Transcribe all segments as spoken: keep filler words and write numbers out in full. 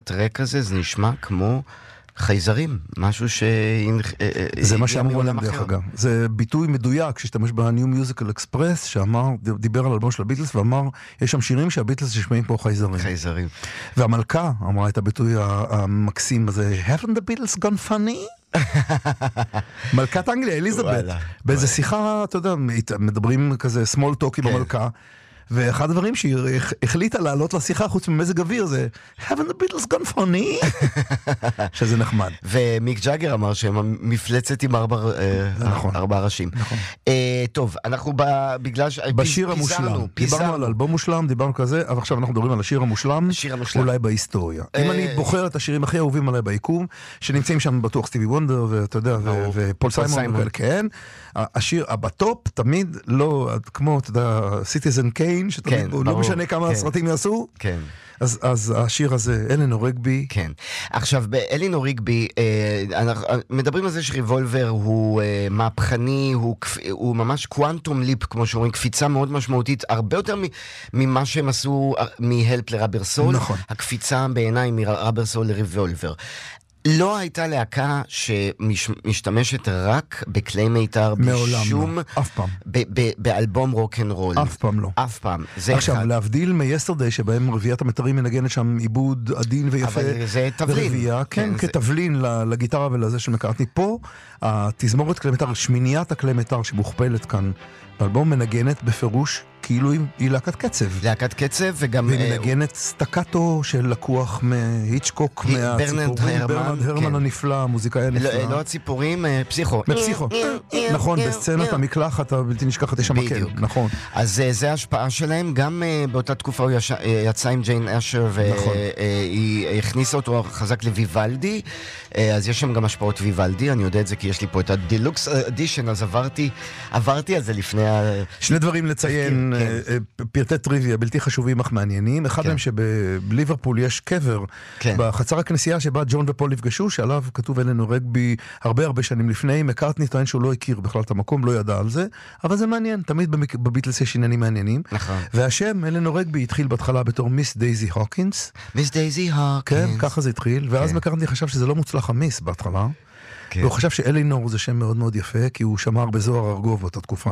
הטרק הזה, זה נשמע כמו חייזרים, משהו ש... זה מה שאמרו עליהם דרך אגב. זה ביטוי מדויק שהשתמש בניו מיוזיקל אקספרס, שאמר, דיבר על אלבום של הביטלס, ואמר, יש שם שירים שהביטלס ישמעים פה חייזרים. חייזרים. והמלכה אמרה את הביטוי המקסים הזה, haven't the Beatles gone funny? מלכת אנגליה, אליזבת. באיזה שיחה, אתה יודע, מדברים כזה small talk עם המלכה, ואחד הדברים שהיא החליטה לעלות לשיחה חוץ ממזג אוויר זה haven't the Beatles gone funny? שזה נחמד. ומיק ג'אגר אמר שהם מפלצת עם ארבע ראשים. טוב, אנחנו בגלל בשיר המושלם, דיברנו על אלבום מושלם, דיברנו כזה, אבל עכשיו אנחנו מדברים על השיר המושלם, אולי בהיסטוריה. אם אני בוחר את השירים הכי אהובים עליי ביקום, שנמצאים שם בטוח סטיבי וונדר, ואתה יודע, ופול סיימון, כן, השיר בטופ תמיד לא, כמו, אתה יודע, סיטיזן קיין, שתמיד לא משנה כמה הסרטים יעשו, אז השיר הזה, אלינור ריגבי. כן. עכשיו, באלינור ריגבי, מדברים על זה שריבולבר הוא מהפכני, הוא ממש קוואנטום ליפ, כמו שאומרים, קפיצה מאוד משמעותית, הרבה יותר ממה שהם עשו מהלפ לרבר סול. נכון. הקפיצה בעיניי מרבר סול לריבולבר. לא הייתה להקה שמשתמשת רק בכלי מיתר בשום... לא, אף פעם. באלבום רוק'נ'רול. אף פעם לא. אף פעם. עכשיו, להבדיל מייסטרדיי, שבהם רביעת המטרים מנגנת שם עיבוד עדין ויפה. אבל זה תבלין. ורביעה, כן, כתבלין לגיטרה ולזה של מקארטני. פה, התזמורת כלי מיתר, שמיניית הכלי מיתר שמוכפלת כאן, באלבום מנגנת בפירוש כאילו היא להקת קצב. להקת קצב וגם... והיא מנגנת סטקטו של לקוח מהיצ'קוק, מהציפורים, ברנרד הרמן הנפלא, המוזיקאי הנפלא. לא הציפורים, פסיכו. מפסיכו. נכון, בסצנת המקלחת הבלתי נשכחת יש המקל, נכון. אז זה ההשפעה שלהם, גם באותה תקופה הוא יצא עם ג'יין אשר, והיא הכניסה אותו חזק לויוולדי, אז יש שם גם השפעות ויוולדי, אני יודע את זה כי יש לי פה את הדילוקס אדישן, אז עברתי, עברתי על זה לפני ה... שני דברים לציין, פרטי טריוויה בלתי חשובים אך מעניינים. אחד מהם שבליברפול יש קבר בחצר הכנסייה שבה ג'ון ופול נפגשו, שעליו כתוב אלינור ריגבי הרבה הרבה שנים לפני. מקארטני טוען שהוא לא הכיר בכלל את המקום, לא ידע על זה, אבל זה מעניין, תמיד בביטלס יש עניינים מעניינים. והשם אלינור ריגבי התחיל בהתחלה בתור מיס דייזי הוקינס. מיס דייזי הוקינס. כן, ככה זה התחיל, ואז מקארטני חשב שזה לא מוצלח המיס בהתחלה. והוא חשב שאלינור זה שם מאוד מאוד יפה, כי הוא שמר בזוהר ארגוב באותה תקופה.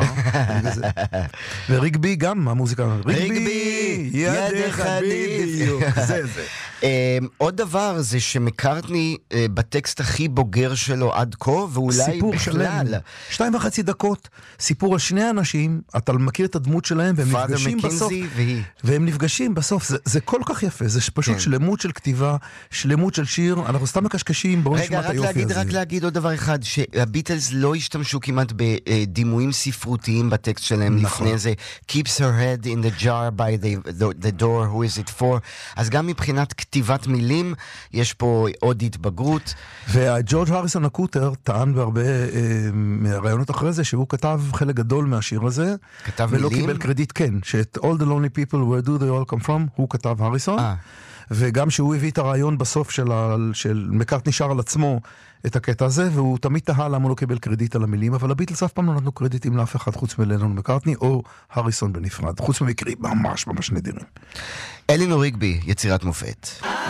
וריגבי גם, המוזיקה, ריגבי, ידך בדיוק. זה זה. עוד דבר זה שמקארטני בטקסט הכי בוגר שלו עד כה, ואולי בכלל. שתיים וחצי דקות, סיפור על שני אנשים, אתה מכיר את הדמות שלהם, והם נפגשים בסוף. והם נפגשים בסוף, זה כל כך יפה, זה פשוט שלמות של כתיבה, שלמות של שיר, אנחנו סתם מקשקשים, בואו נשמע את היופי הזה. רק להגיד עוד דבר אחד, שהביטלס לא השתמשו כמעט בדימויים ספרותיים בטקסט שלהם לפני זה, keeps her head in the jar by the, the, the door, who is it for, אז גם מבחינת כתיבת מילים, יש פה עוד התבגרות. וג'ורג' הריסון הקוטר טען בהרבה רעיונות אחרי זה, שהוא כתב חלק גדול מהשיר הזה, כתב ולא מילים? קיבל קרדיט, כן, שאת All the Lonely People, Where Do They All Come From, הוא כתב הריסון, אה. וגם שהוא הביא את הרעיון בסוף של, ה... של מקארטני שר על עצמו את הקטע הזה, והוא תמיד תהה למה הוא לא קיבל קרדיט על המילים, אבל הביטלס אף פעם לא נתנו קרדיטים לאף אחד חוץ מלנון מקארטני או הריסון בנפרד, חוץ ממקרים ממש ממש נדירים. אלינור ריגבי, יצירת מופת.